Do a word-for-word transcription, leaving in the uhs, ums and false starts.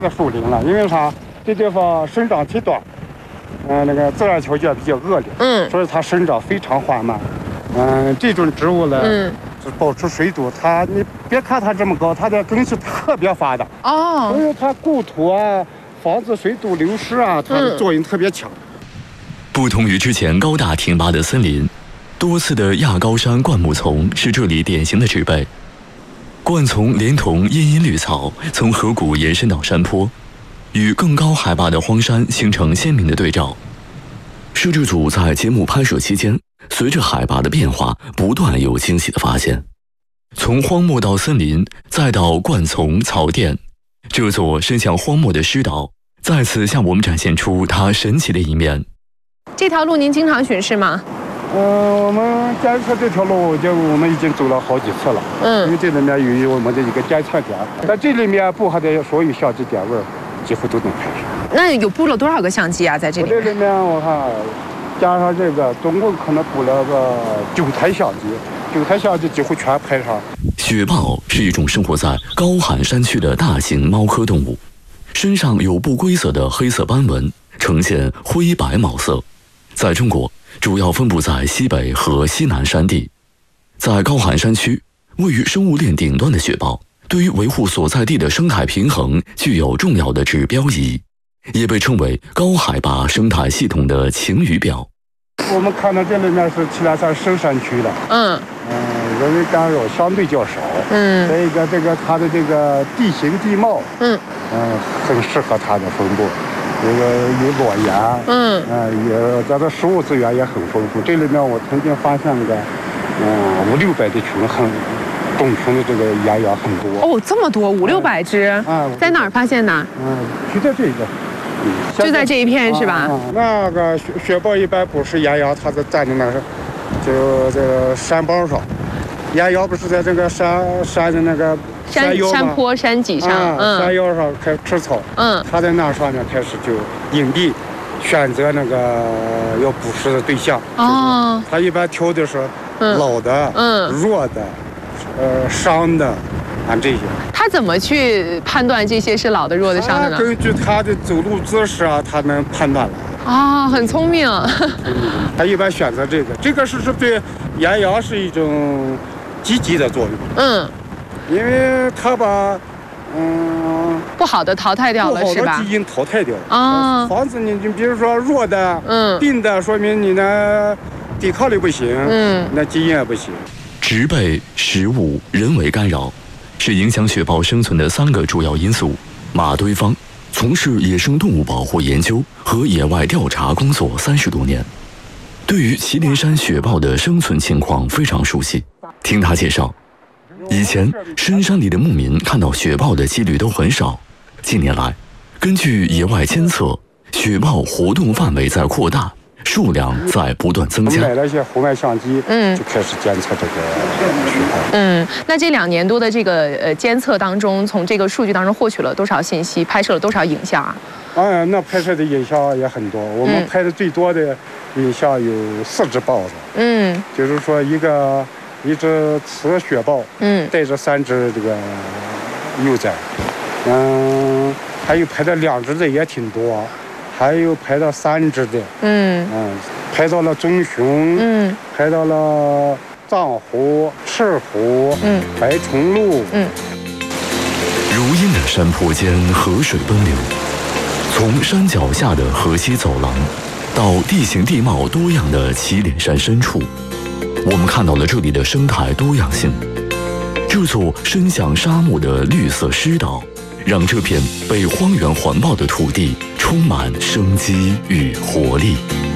这树林了，因为啥？这地方生长期短，嗯、呃，那个自然条件比较恶劣， 嗯， 所以它生长非常缓慢。嗯、呃，这种植物呢，嗯，是保持水土。它你别看它这么高，它的根系特别发达哦，所以它固土啊，防止水土流失啊，它的作用特别强。嗯、 不同于之前高大挺拔的森林，多刺的亚高山灌木丛是这里典型的植被。灌丛连同茵茵绿草，从河谷延伸到山坡，与更高海拔的荒山形成鲜明的对照。摄制组在节目拍摄期间，随着海拔的变化，不断有惊喜的发现。从荒漠到森林，再到灌丛草甸，这座伸向荒漠的湿岛，再次向我们展现出它神奇的一面。 这条路您经常巡视吗？ 嗯、呃，我们监测这条路，就我们已经走了好几次了。嗯，因为这里面有我们的一个监测点，在这里面布下的所有相机点位，几乎都能拍上。 那有布了多少个相机啊？在这里？ 这里面我看，加上这个，总共可能布了个九台相机，九台相机几乎全拍上。 雪豹是一种生活在高寒山区的大型猫科动物，身上有不规则的黑色斑纹，呈现灰白毛色。在中国，主要分布在西北和西南山地。在高寒山区，位于生物链顶端的雪豹，对于维护所在地的生态平衡具有重要的指标意义，也被称为高海拔生态系统的晴雨表。 我们看到这里面是祁连山深山区的，嗯嗯，人为干扰相对较少，嗯，再一个这个它的这个地形地貌，嗯嗯，很适合它的分布。这个有裸岩，嗯，嗯，也咱的食物资源也很丰富。这里面我曾经发现个，嗯，五六百的群，很种群的这个岩羊很多。 哦，这么多，五六百只。啊，在哪儿发现的？ 嗯，就在这个， 嗯，就在这一片是吧？ 啊，那个雪雪豹一般不是岩羊，它是站在那个，就这个山包上。岩羊不是在这个山山的那个。 山山坡山脊上， 啊、嗯，山腰上开始吃草，嗯，他在那上面开始就营地，选择那个要捕食的对象。哦，他一般挑的是老的、嗯、弱的、呃伤的，按这些。 他怎么去判断这些是老的、弱的、伤的呢？ 根据他的走路姿势啊，他能判断了。 啊、哦，很聪明。 他一般选择这个，这个是是对岩羊是一种积极的作用。嗯。因为它把，嗯， 不好的淘汰掉了，是吧？ 不好的基因淘汰掉了啊，防止你，你比如说弱的，嗯，病的，说明你的抵抗力不行，嗯，那基因也不行。 植被、食物、人为干扰，是影响雪豹生存的三个主要因素。马堆方从事野生动物保护研究和野外调查工作三十多年，对于祁连山雪豹的生存情况非常熟悉。听他介绍。以前深山里的牧民看到雪豹的几率都很少，近年来，根据野外监测，雪豹活动范围在扩大，数量在不断增加。 买了一些红外相机，嗯，就开始监测这个雪豹。 嗯，那这两年多的这个呃监测当中，从这个数据当中获取了多少信息？拍摄了多少影像啊？ 啊，那拍摄的影像也很多，我们拍的最多的影像有四只豹子。嗯，就是说一个。一只雌雪豹，嗯，带着三只这个幼崽，嗯，还有拍到两只的也挺多，还有拍到三只的，嗯嗯，拍到了棕熊，嗯，拍到了藏狐、赤狐，嗯，白崇鹭，嗯。 如茵的山坡间，河水奔流，从山脚下的河西走廊，到地形地貌多样的祁连山深处。我们看到了这里的生态多样性，这座伸向沙漠的绿色湿岛，让这片被荒原环抱的土地充满生机与活力。